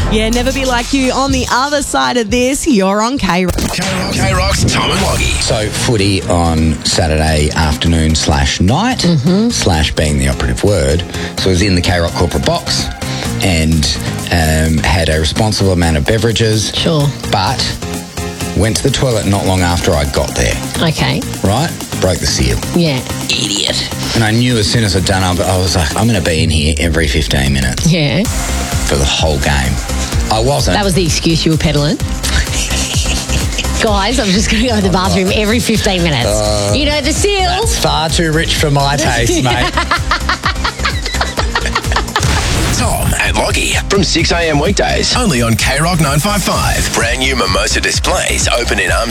Yeah, never be like you. On the other side of this, you're on K-Rock. K-Rock's Tom and Woggy. So footy on Saturday afternoon /night, slash being the operative word. So I was in the K-Rock corporate box and had a responsible amount of beverages. Sure. But went to the toilet not long after I got there. Okay. Right? Broke the seal. Yeah. Idiot. And I knew as soon as I'd done it, I was like, I'm going to be in here every 15 minutes Yeah. for the whole game. I wasn't. That was the excuse you were peddling. Guys, I'm just going to go to the bathroom every 15 minutes. You know, the seal. That's far too rich for my taste, mate. Tom and Woggy from 6 a.m. weekdays. Only on K-Rock 955. Brand new Mimosa displays open in